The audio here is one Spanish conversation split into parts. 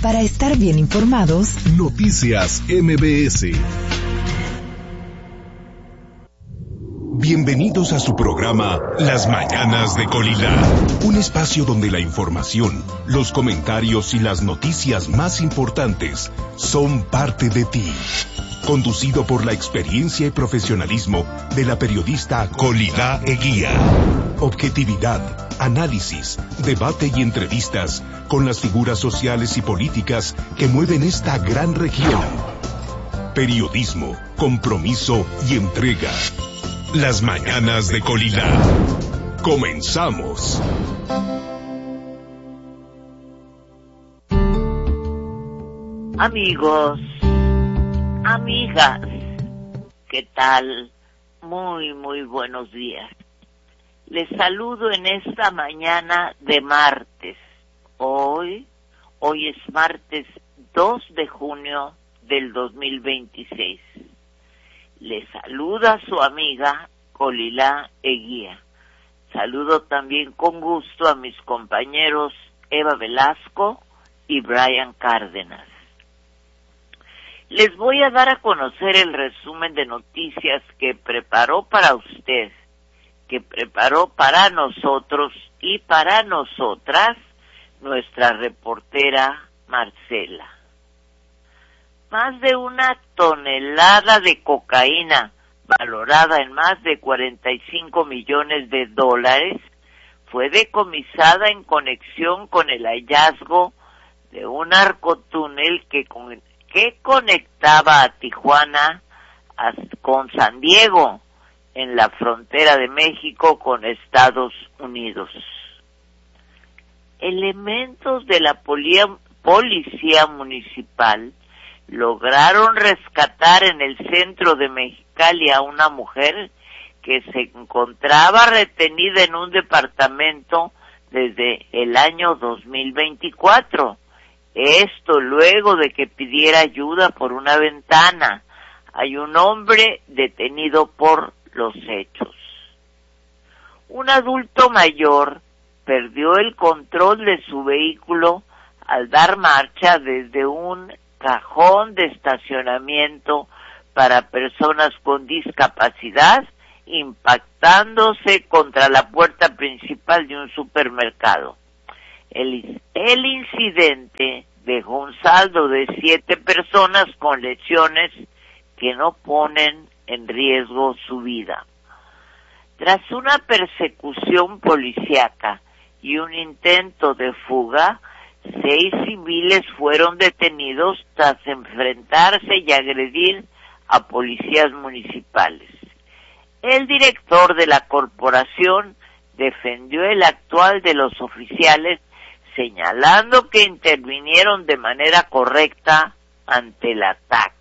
Para estar bien informados, Noticias MBS. Bienvenidos a su programa Las Mañanas de Colila, un espacio donde la información, los comentarios y las noticias más importantes son parte de ti. Conducido por la experiencia y profesionalismo de la periodista Colila Eguía. Objetividad, análisis, debate y entrevistas con las figuras sociales y políticas que mueven esta gran región. Periodismo, compromiso y entrega. Las Mañanas de Colila. Comenzamos. Amigos, amigas, ¿qué tal? Muy buenos días. Les saludo en esta mañana de martes. Hoy es martes 2 de junio del 2026. Les saluda su amiga Colila Eguía. Saludo también con gusto a mis compañeros Eva Velasco y Brian Cárdenas. Les voy a dar a conocer el resumen de noticias que preparó para usted, que preparó para nosotros y para nosotras nuestra reportera Marcela. Más de 1 tonelada de cocaína, valorada en más de $45 millones, fue decomisada en conexión con el hallazgo de un narcotúnel que conectaba a Tijuana con San Diego, en la frontera de México con Estados Unidos. Elementos de la policía municipal lograron rescatar en el centro de Mexicali a una mujer que se encontraba retenida en un departamento desde el año 2024. Esto luego de que pidiera ayuda por una ventana. Hay un hombre detenido por los hechos. Un adulto mayor perdió el control de su vehículo al dar marcha desde un cajón de estacionamiento para personas con discapacidad, impactándose contra la puerta principal de un supermercado. El incidente dejó un saldo de 7 personas con lesiones que no ponen en riesgo su vida. Tras una persecución policíaca y un intento de fuga, 6 civiles fueron detenidos tras enfrentarse y agredir a policías municipales. El director de la corporación defendió el actual de los oficiales, señalando que intervinieron de manera correcta ante el ataque.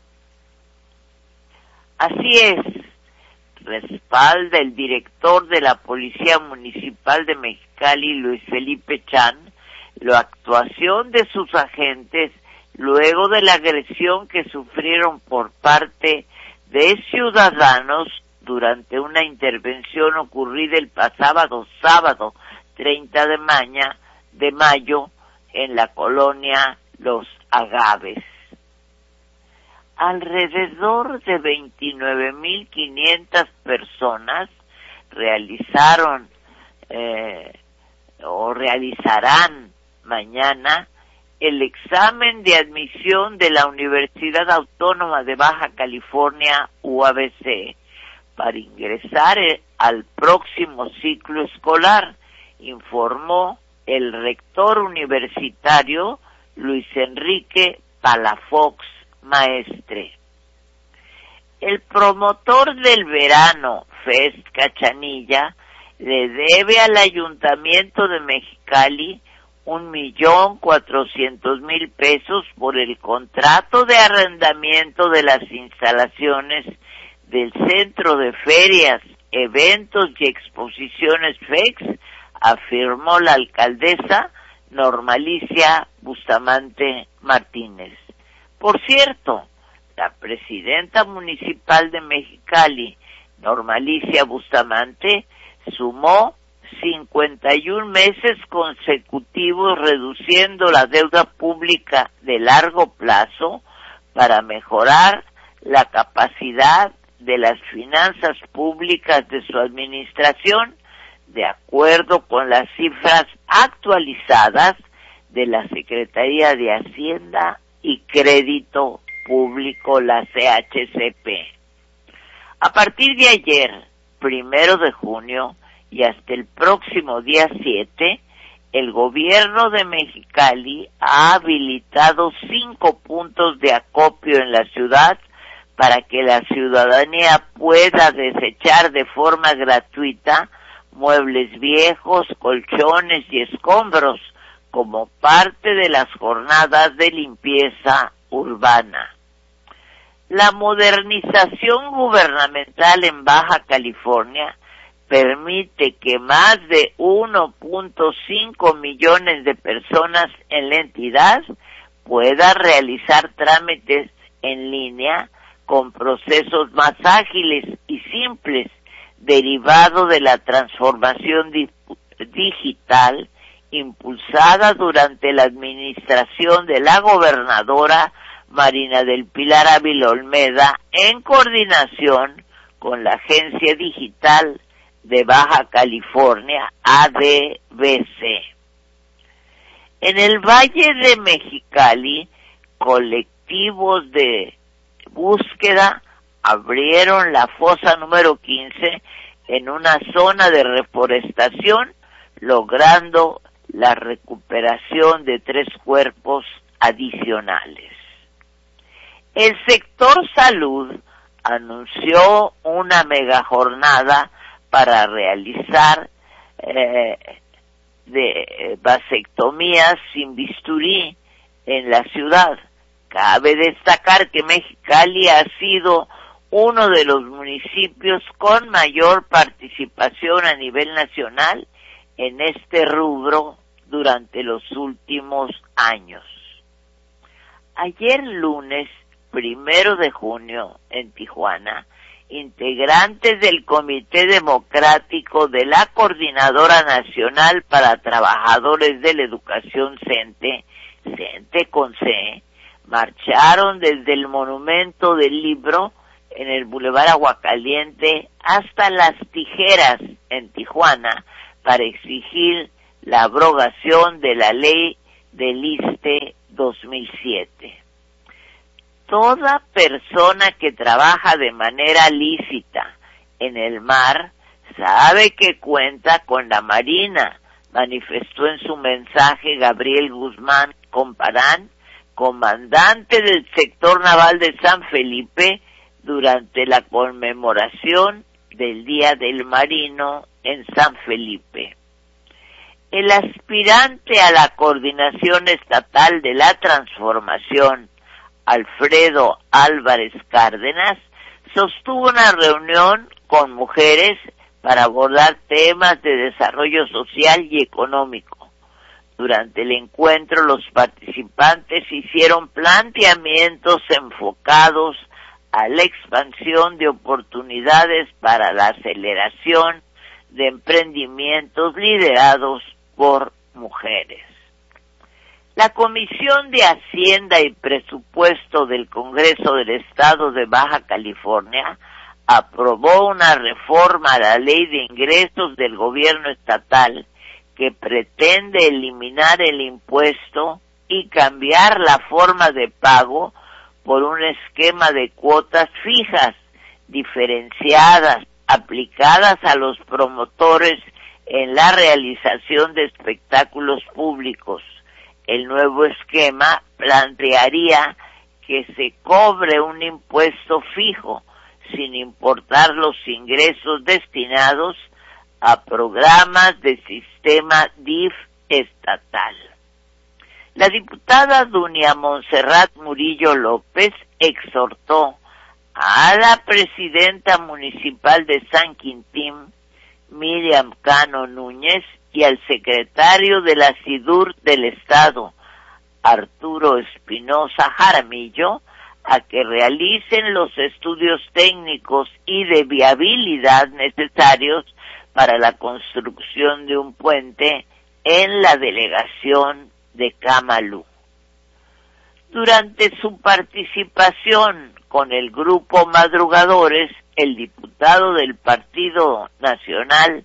Así es, respalda el director de la Policía Municipal de Mexicali, Luis Felipe Chan, la actuación de sus agentes luego de la agresión que sufrieron por parte de ciudadanos durante una intervención ocurrida el pasado sábado 30 de mayo en la colonia Los Agaves. Alrededor de 29,500 personas realizarán mañana el examen de admisión de la Universidad Autónoma de Baja California, UABC, para ingresar al próximo ciclo escolar, informó el rector universitario Luis Enrique Palafox Maestre. El promotor del verano, Fest Cachanilla, le debe al Ayuntamiento de Mexicali 1,400,000 pesos por el contrato de arrendamiento de las instalaciones del Centro de Ferias, Eventos y Exposiciones FEX, afirmó la alcaldesa Normalicia Bustamante Martínez. Por cierto, la presidenta municipal de Mexicali, Normalicia Bustamante, sumó 51 meses consecutivos reduciendo la deuda pública de largo plazo para mejorar la capacidad de las finanzas públicas de su administración, de acuerdo con las cifras actualizadas de la Secretaría de Hacienda y Crédito Público, la CHCP. A partir de ayer, 1 de junio, y hasta el próximo día 7, el gobierno de Mexicali ha habilitado 5 puntos de acopio en la ciudad para que la ciudadanía pueda desechar de forma gratuita muebles viejos, colchones y escombros como parte de las jornadas de limpieza urbana. La modernización gubernamental en Baja California permite que más de 1.5 millones de personas en la entidad puedan realizar trámites en línea con procesos más ágiles y simples, derivado de la transformación digital impulsada durante la administración de la gobernadora Marina del Pilar Ávila Olmeda, en coordinación con la Agencia Digital de Baja California, ADBC. En el Valle de Mexicali, colectivos de búsqueda abrieron la fosa número 15 en una zona de reforestación, logrando la recuperación de 3 cuerpos adicionales. El sector salud anunció una megajornada para realizar de vasectomías sin bisturí en la ciudad. Cabe destacar que Mexicali ha sido uno de los municipios con mayor participación a nivel nacional en este rubro durante los últimos años. Ayer lunes, 1 de junio, en Tijuana, integrantes del Comité Democrático de la Coordinadora Nacional para Trabajadores de la Educación CENTE con C, marcharon desde el Monumento del Libro en el Boulevard Aguacaliente hasta Las Tijeras en Tijuana para exigir la abrogación de la ley del ISSSTE 2007. Toda persona que trabaja de manera lícita en el mar sabe que cuenta con la Marina, manifestó en su mensaje Gabriel Guzmán Comparán, comandante del sector naval de San Felipe, durante la conmemoración del Día del Marino en San Felipe. El aspirante a la Coordinación Estatal de la Transformación, Alfredo Álvarez Cárdenas, sostuvo una reunión con mujeres para abordar temas de desarrollo social y económico. Durante el encuentro, los participantes hicieron planteamientos enfocados a la expansión de oportunidades para la aceleración de emprendimientos liderados por mujeres. La Comisión de Hacienda y Presupuesto del Congreso del Estado de Baja California aprobó una reforma a la Ley de Ingresos del Gobierno Estatal que pretende eliminar el impuesto y cambiar la forma de pago por un esquema de cuotas fijas, diferenciadas, aplicadas a los promotores en la realización de espectáculos públicos. El nuevo esquema plantearía que se cobre un impuesto fijo, sin importar los ingresos destinados a programas de sistema DIF estatal. La diputada Dunia Montserrat Murillo López exhortó a la presidenta municipal de San Quintín, Miriam Cano Núñez, y al secretario de la SIDUR del Estado, Arturo Espinosa Jaramillo, a que realicen los estudios técnicos y de viabilidad necesarios para la construcción de un puente en la delegación de Camalú. Durante su participación con el grupo Madrugadores, el diputado del Partido Nacional,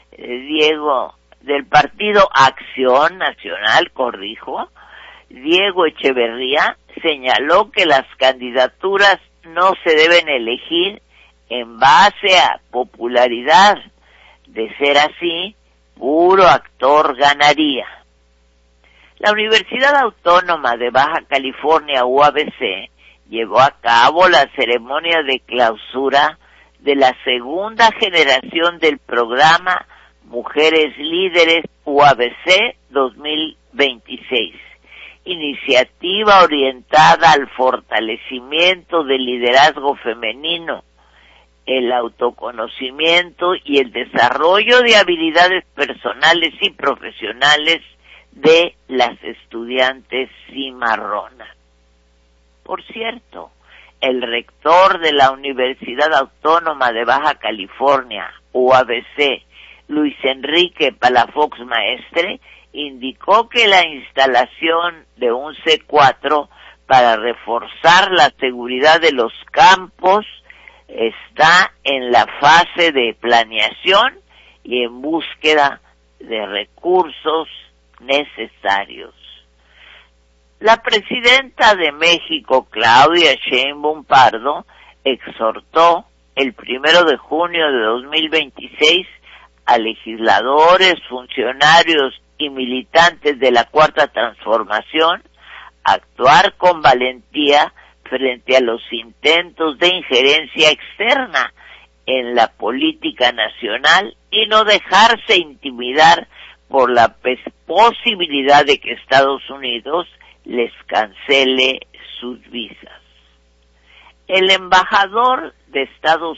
del Partido Acción Nacional, Diego Echeverría, señaló que las candidaturas no se deben elegir en base a popularidad. De ser así, puro actor ganaría. La Universidad Autónoma de Baja California, UABC, llevó a cabo la ceremonia de clausura de la segunda generación del programa Mujeres Líderes UABC 2026, iniciativa orientada al fortalecimiento del liderazgo femenino, el autoconocimiento y el desarrollo de habilidades personales y profesionales de las estudiantes cimarronas. Por cierto, el rector de la Universidad Autónoma de Baja California, UABC, Luis Enrique Palafox Maestre, indicó que la instalación de un C4 para reforzar la seguridad de los campos está en la fase de planeación y en búsqueda de recursos necesarios. La presidenta de México, Claudia Sheinbaum Pardo, exhortó el 1 de junio de 2026 a legisladores, funcionarios y militantes de la Cuarta Transformación a actuar con valentía frente a los intentos de injerencia externa en la política nacional y no dejarse intimidar por la posibilidad de que Estados Unidos les cancele sus visas. El embajador de Estados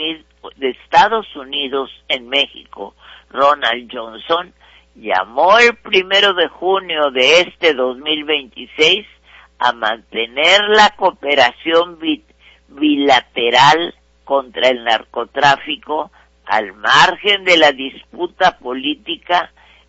Unidos en México, Ronald Johnson, llamó el 1 de junio de este 2026 a mantener la cooperación bilateral contra el narcotráfico al margen de la disputa política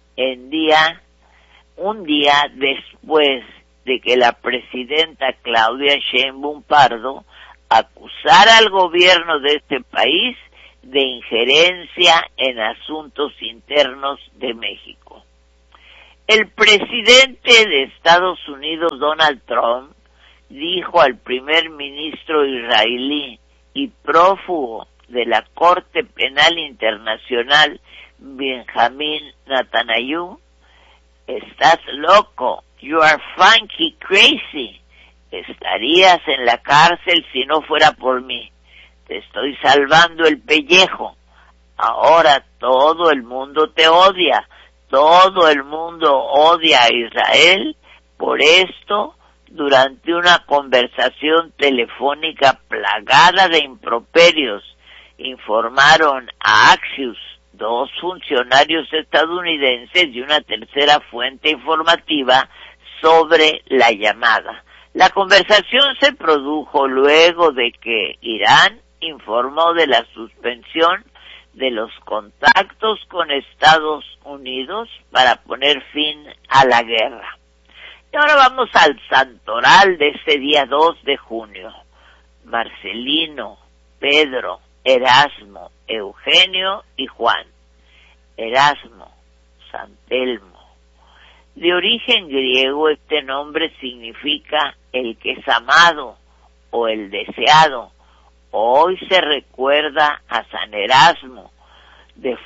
un día después de que la presidenta Claudia Sheinbaum Pardo acusara al gobierno de este país de injerencia en asuntos internos de México. El presidente de Estados Unidos, Donald Trump, dijo al primer ministro israelí y prófugo de la Corte Penal Internacional, Benjamin Netanyahu, "Estás loco, you are funky crazy, estarías en la cárcel si no fuera por mí, te estoy salvando el pellejo, ahora todo el mundo te odia, todo el mundo odia a Israel, por esto, durante una conversación telefónica plagada de improperios, informaron a Axios, 2 funcionarios estadounidenses y una tercera fuente informativa sobre la llamada. La conversación se produjo luego de que Irán informó de la suspensión de los contactos con Estados Unidos para poner fin a la guerra. Y ahora vamos al santoral de este día 2 de junio. Marcelino, Pedro, Erasmo, Eugenio y Juan. Erasmo, San Telmo. De origen griego, este nombre significa el que es amado o el deseado. Hoy se recuerda a San Erasmo de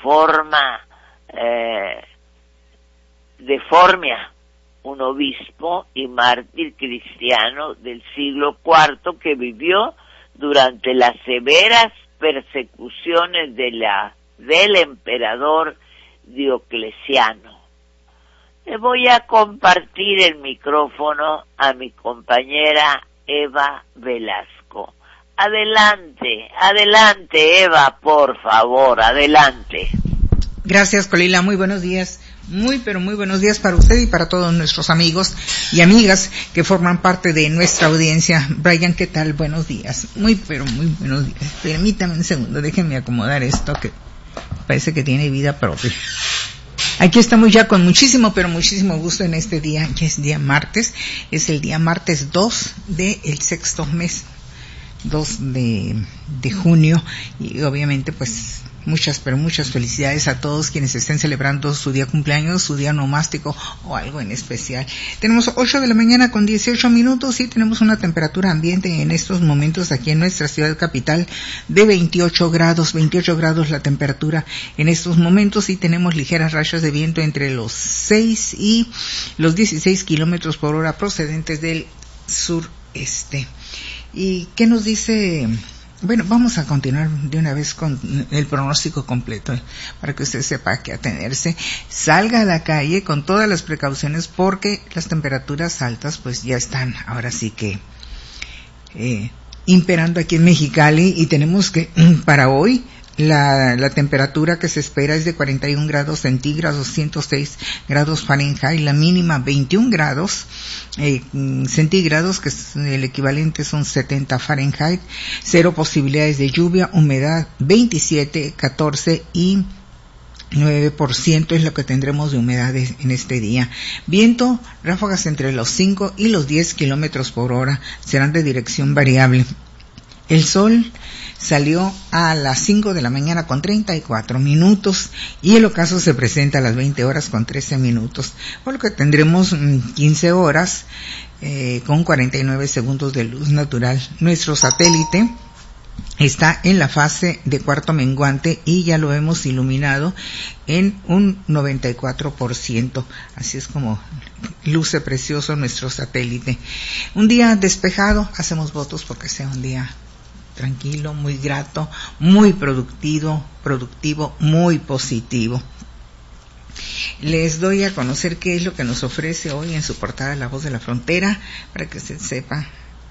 Formia, un obispo y mártir cristiano del siglo IV que vivió durante las severas persecuciones del emperador Diocleciano. Le voy a compartir el micrófono a mi compañera Eva Velasco. Adelante, Eva, por favor, adelante. Gracias, Colila, muy buenos días. Pero muy buenos días para usted y para todos nuestros amigos y amigas que forman parte de nuestra audiencia. Brian, ¿qué tal? Buenos días. Pero muy buenos días. Permítame un segundo, déjenme acomodar esto que parece que tiene vida propia. Aquí estamos ya con muchísimo, pero muchísimo gusto en este día, que es día martes, es el día martes 2 del sexto mes, 2 de junio, y obviamente pues muchas, pero muchas felicidades a todos quienes estén celebrando su día cumpleaños, su día nomástico o algo en especial. Tenemos 8 de la mañana con 18 minutos y tenemos una temperatura ambiente en estos momentos aquí en nuestra ciudad capital de 28 grados la temperatura en estos momentos, y tenemos ligeras rachas de viento entre los 6 y los 16 kilómetros por hora procedentes del sureste. ¿Y qué nos dice? Bueno, vamos a continuar de una vez con el pronóstico completo para que usted sepa a qué atenerse. Salga a la calle con todas las precauciones porque las temperaturas altas pues ya están ahora sí que imperando aquí en Mexicali, y tenemos que para hoy la temperatura que se espera es de 41 grados centígrados, 106 grados Fahrenheit, la mínima 21 grados centígrados, que es el equivalente son 70 Fahrenheit, 0 posibilidades de lluvia, humedad 27, 14 y 9% es lo que tendremos de humedad en este día. Viento, ráfagas entre los 5 y los 10 kilómetros por hora, serán de dirección variable. El sol salió a las 5 de la mañana con 34 minutos y el ocaso se presenta a las 20 horas con 13 minutos, por lo que tendremos 15 horas con 49 segundos de luz natural. Nuestro satélite está en la fase de cuarto menguante y ya lo hemos iluminado en un 94%, así es como luce precioso nuestro satélite. Un día despejado, hacemos votos porque sea un día tranquilo, muy grato, muy productivo, muy positivo. Les doy a conocer qué es lo que nos ofrece hoy en su portada La Voz de la Frontera, para que usted sepa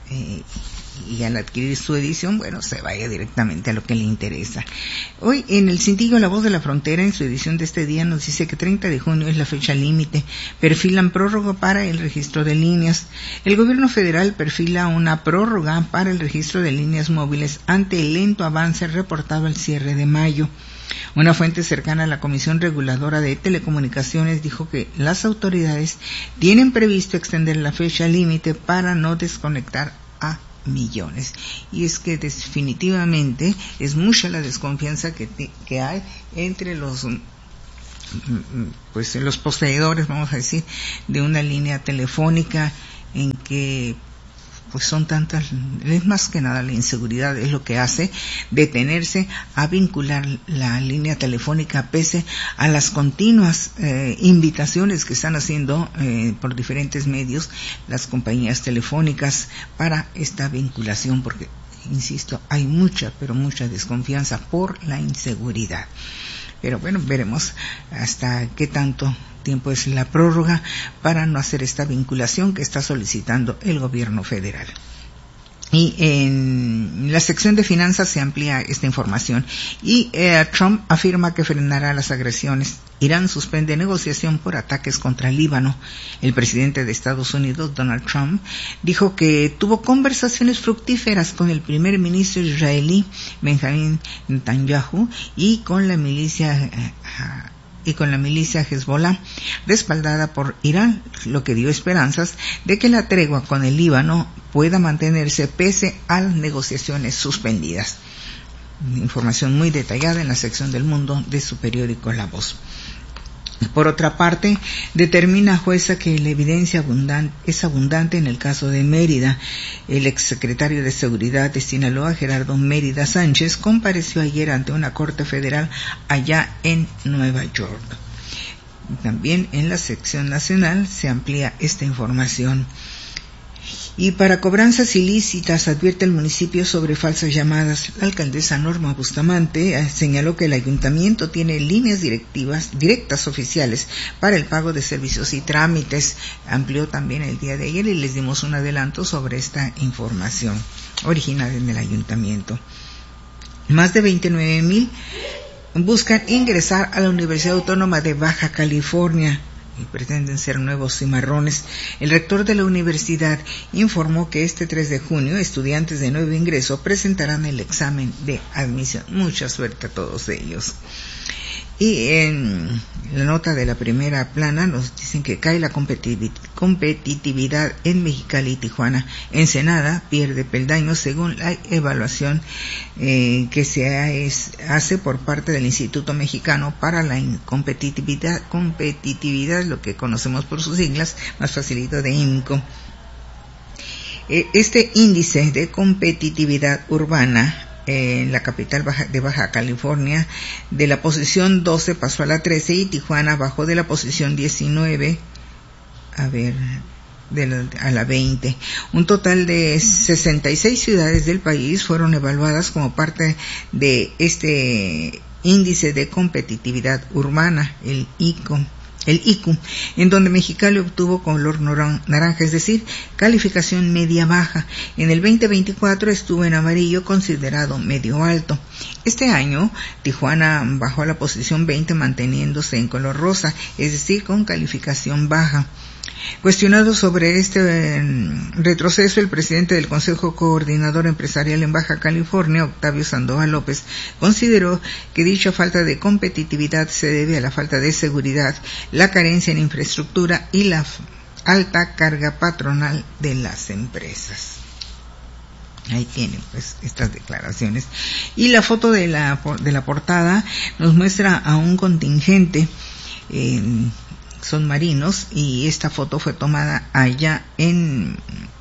y al adquirir su edición, bueno, se vaya directamente a lo que le interesa. Hoy en el cintillo La Voz de la Frontera, en su edición de este día, nos dice que 30 de junio es la fecha límite. Perfilan prórroga para el registro de líneas. El gobierno federal perfila una prórroga para el registro de líneas móviles ante el lento avance reportado al cierre de mayo. Una fuente cercana a la Comisión Reguladora de Telecomunicaciones dijo que las autoridades tienen previsto extender la fecha límite para no desconectar a millones. Y es que definitivamente es mucha la desconfianza que hay entre los poseedores, vamos a decir, de una línea telefónica, en que pues son tantas, es más que nada la inseguridad es lo que hace detenerse a vincular la línea telefónica pese a las continuas invitaciones que están haciendo por diferentes medios las compañías telefónicas para esta vinculación, porque insisto, hay mucha, pero mucha desconfianza por la inseguridad. Pero bueno, veremos hasta qué tanto tiempo es la prórroga para no hacer esta vinculación que está solicitando el gobierno federal. Y en la sección de finanzas se amplía esta información y Trump afirma que frenará las agresiones. Irán suspende negociación por ataques contra Líbano. El presidente de Estados Unidos, Donald Trump, dijo que tuvo conversaciones fructíferas con el primer ministro israelí, Benjamin Netanyahu, y con la milicia Hezbollah, respaldada por Irán, lo que dio esperanzas de que la tregua con el Líbano pueda mantenerse pese a las negociaciones suspendidas. Información muy detallada en la sección del mundo de su periódico La Voz. Por otra parte, determina jueza que la evidencia es abundante en el caso de Mérida. El exsecretario de Seguridad de Sinaloa, Gerardo Mérida Sánchez, compareció ayer ante una corte federal allá en Nueva York. También en la sección nacional se amplía esta información. Y para cobranzas ilícitas, advierte el municipio sobre falsas llamadas. La alcaldesa Norma Bustamante señaló que el ayuntamiento tiene líneas directas oficiales para el pago de servicios y trámites. Amplió también el día de ayer y les dimos un adelanto sobre esta información original en el ayuntamiento. Más de 29,000 buscan ingresar a la Universidad Autónoma de Baja California. y pretenden ser nuevos cimarrones. El rector de la universidad informó que este 3 de junio estudiantes de nuevo ingreso presentarán el examen de admisión. Mucha suerte a todos ellos. Y en la nota de la primera plana nos dicen que cae la competitividad en Mexicali y Tijuana. Ensenada pierde peldaños según la evaluación que se hace por parte del Instituto Mexicano para la competitividad, lo que conocemos por sus siglas, más facilito, de IMCO. Este índice de competitividad urbana en la capital de Baja California, de la posición 12 pasó a la 13 y Tijuana bajó de la posición 19 a la 20. Un total de 66 ciudades del país fueron evaluadas como parte de este índice de competitividad urbana, el ICU, en donde Mexicali obtuvo color naranja, es decir, calificación media-baja. En el 2024 estuvo en amarillo, considerado medio-alto. Este año, Tijuana bajó a la posición 20, manteniéndose en color rosa, es decir, con calificación baja. Cuestionado sobre este retroceso, el presidente del Consejo Coordinador Empresarial en Baja California, Octavio Sandoval López, consideró que dicha falta de competitividad se debe a la falta de seguridad, la carencia en infraestructura y la alta carga patronal de las empresas. Ahí tienen pues estas declaraciones. Y la foto de la portada nos muestra a un contingente son marinos, y esta foto fue tomada allá en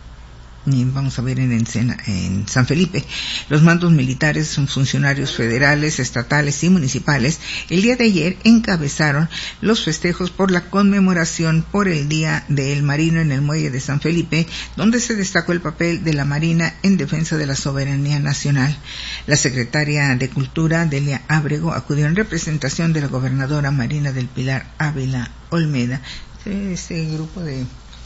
San Felipe. Los mandos militares, son funcionarios federales, estatales y municipales, el día de ayer encabezaron los festejos por la conmemoración por el Día del Marino en el muelle de San Felipe, donde se destacó el papel de la Marina en defensa de la soberanía nacional. La secretaria de Cultura, Delia Ábrego, acudió en representación de la gobernadora Marina del Pilar Ávila Olmeda. Este grupo de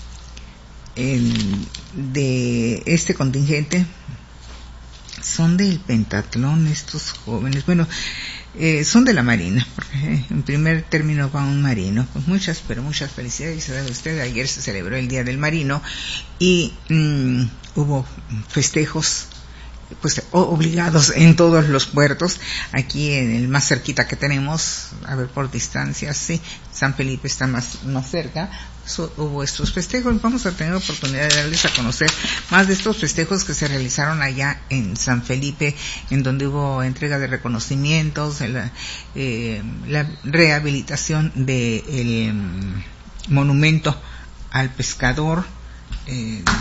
este contingente son del pentatlón, estos jóvenes, son de la Marina, porque en primer término va un marino. Pues muchas felicidades, y sabe usted, ayer se celebró el Día del Marino y hubo festejos pues obligados en todos los puertos. Aquí en el más cerquita que tenemos, por distancia, sí, San Felipe está más cerca. Hubo estos festejos. Vamos a tener oportunidad de darles a conocer más de estos festejos que se realizaron allá en San Felipe, en donde hubo entrega de reconocimientos, la rehabilitación del monumento al pescador,